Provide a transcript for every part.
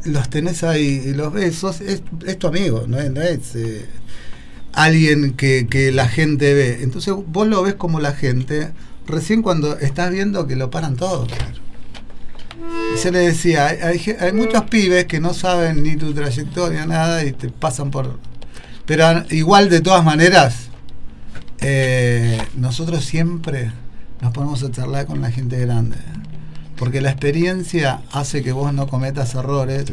los tenés ahí y los ves, es tu amigo, no es alguien que la gente ve. Entonces vos lo ves como la gente, recién cuando estás viendo que lo paran todo. Y se le decía, hay muchos pibes que no saben ni tu trayectoria, nada, y te pasan por... Pero igual, de todas maneras, nosotros siempre nos ponemos a charlar con la gente grande, porque la experiencia hace que vos no cometas errores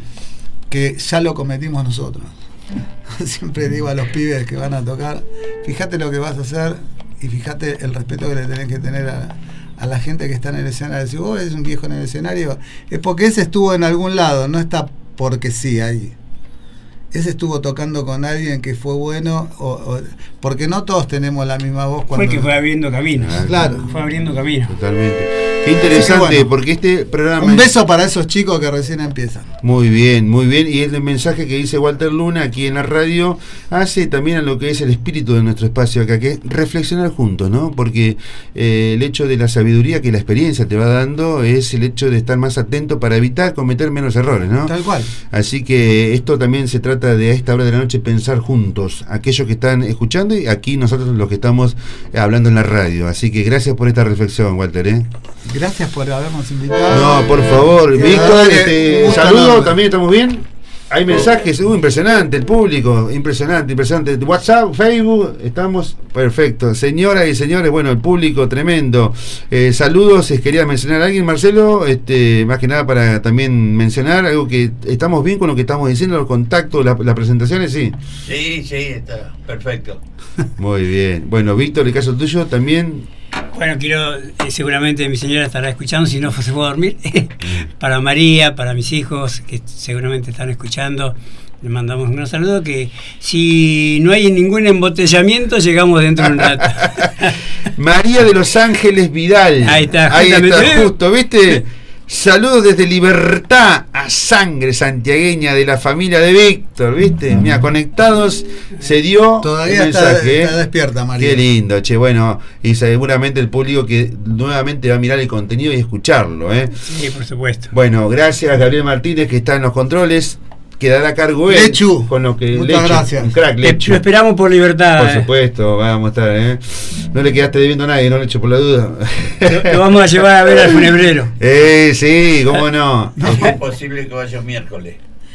que ya lo cometimos nosotros. Siempre digo a los pibes que van a tocar, fíjate lo que vas a hacer y fíjate el respeto que le tenés que tener a la gente que está en el escenario. Si vos eres un viejo en el escenario, es porque ese estuvo en algún lado, no está porque sí ahí. Ese estuvo tocando con alguien que fue bueno, porque no todos tenemos la misma voz. Fue que fue abriendo caminos. Claro. Fue abriendo caminos. Totalmente. Qué interesante, bueno, porque este programa... Un beso para esos chicos que recién empiezan. Muy bien, muy bien. Y el mensaje que dice Walter Luna aquí en la radio hace también a lo que es el espíritu de nuestro espacio acá, que es reflexionar juntos, ¿no? Porque el hecho de la sabiduría que la experiencia te va dando es el hecho de estar más atento para evitar cometer menos errores, ¿no? Tal cual. Así que esto también se trata de a esta hora de la noche pensar juntos, aquellos que están escuchando y aquí nosotros los que estamos hablando en la radio. Así que gracias por esta reflexión, Walter, Gracias por habernos invitado. No, por favor, Víctor, saludos, también estamos bien. Hay mensajes, impresionante, el público, impresionante. WhatsApp, Facebook, estamos perfecto. Señoras y señores, bueno, el público tremendo. Saludos, quería mencionar a alguien, Marcelo, más que nada para también mencionar algo que estamos bien con lo que estamos diciendo, los contactos, las presentaciones, sí. Sí, está perfecto. Muy bien. Bueno, Víctor, el caso tuyo también. Bueno, quiero, seguramente mi señora estará escuchando, si no se puede dormir. Para María, para mis hijos, que seguramente están escuchando, les mandamos un gran saludo, que si no hay ningún embotellamiento, llegamos dentro de un rato. María de Los Ángeles Vidal. Ahí está, justo, ¿viste? Saludos desde Libertad a sangre santiagueña de la familia de Víctor, ¿viste? Mira, conectados se dio todavía el mensaje. está despierta, María. Qué lindo, che, bueno, y seguramente el público que nuevamente va a mirar el contenido y escucharlo, Sí, por supuesto. Bueno, gracias Gabriel Martínez, que está en los controles. Quedará a cargo él. Lechu. Con lo que muchas gracias. Un crack, Lechu. Lo esperamos por Libertad. Por supuesto, vamos a estar, No le quedaste debiendo a nadie, no, Lechu, por la duda. Lo vamos a llevar a ver al funebrero. Sí, cómo no. Es posible que vaya miércoles.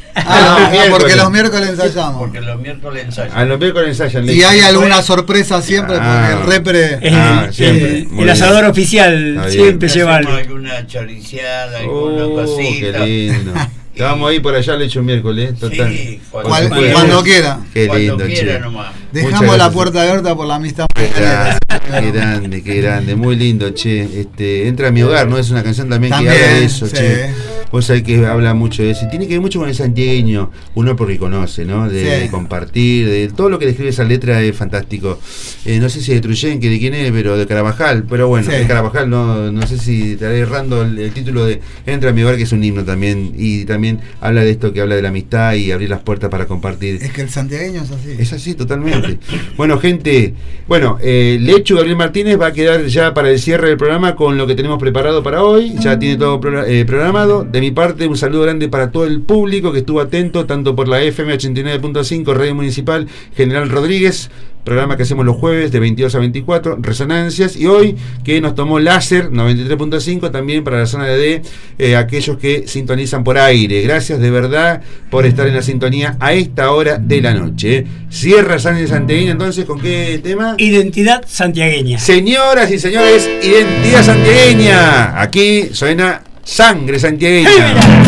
Porque los miércoles ensayamos. Porque los miércoles ensayan. A los miércoles ensayan. Y hay alguna sorpresa siempre, porque el repre... siempre. El asador oficial siempre lleva algo. Alguna choriciada, alguna cosita. Qué lindo. Vamos a ir por allá, le echo un miércoles, total. Sí, cuando quiera. Qué lindo, cuando quiera che. Nomás. Dejamos la puerta abierta por la amistad. Qué grande, muy lindo, che. Entra a mi hogar, ¿no? Es una canción también que habla de eso, sí. Che. Vos sabés que habla mucho de eso. Y tiene que ver mucho con el santiagueño, uno porque conoce, ¿no? De compartir, de todo lo que describe esa letra es fantástico. No sé si de Truyenque, de quién es, pero de Carabajal. Pero bueno, de Carabajal, no sé si estaré errando el título de Entra a mi hogar, que es un himno también. Y también habla de esto, que habla de la amistad y abrir las puertas para compartir. Es que el santiagueño es así. Es así, totalmente. Bueno, gente, Lechu Gabriel Martínez va a quedar ya para el cierre del programa con lo que tenemos preparado para hoy. Ya tiene todo programado. De mi parte, un saludo grande para todo el público que estuvo atento, tanto por la FM 89.5, Radio Municipal General Rodríguez, programa que hacemos los jueves de 22 a 24, Resonancias, y hoy que nos tomó Láser 93.5 también para la zona de aquellos que sintonizan por aire. Gracias de verdad por estar en la sintonía a esta hora de la noche. Cierra Sangre Santiagueña entonces, ¿con qué tema? Identidad santiagueña. Señoras y señores, Identidad Santiagueña. Aquí suena Sangre Santiagueña.